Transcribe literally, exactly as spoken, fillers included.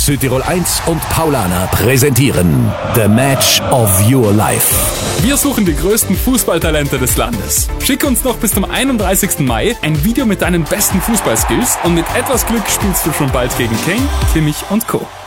Südtirol eins und Paulaner präsentieren The Match of Your Life. Wir suchen die größten Fußballtalente des Landes. Schick uns noch bis zum einunddreißigsten Mai ein Video mit deinen besten Fußballskills und mit etwas Glück spielst du schon bald gegen Kane, Kimmich und Co.